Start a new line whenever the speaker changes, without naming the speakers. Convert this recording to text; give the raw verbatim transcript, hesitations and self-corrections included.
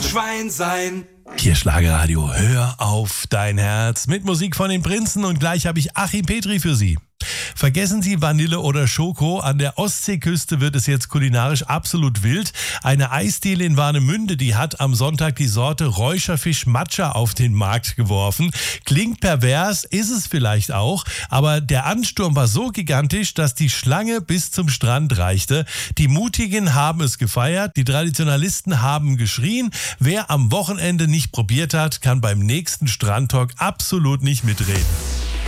Schwein sein.
Hier Schlagerradio, hör auf dein Herz mit Musik von den Prinzen und gleich habe ich Achim Petri für Sie. Vergessen Sie Vanille oder Schoko, an der Ostseeküste wird es jetzt kulinarisch absolut wild. Eine Eisdiele in Warnemünde, die hat am Sonntag die Sorte Räucherfisch Matcha auf den Markt geworfen. Klingt pervers, ist es vielleicht auch, aber der Ansturm war so gigantisch, dass die Schlange bis zum Strand reichte. Die Mutigen haben es gefeiert, die Traditionalisten haben geschrien. Wer am Wochenende nicht probiert hat, kann beim nächsten Strandtalk absolut nicht mitreden.